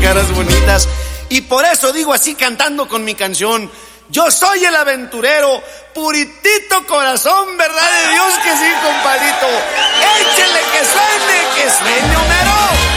caras bonitas. Y por eso digo así cantando con mi canción: yo soy el aventurero, puritito corazón, verdad de Dios que sí, compadrito.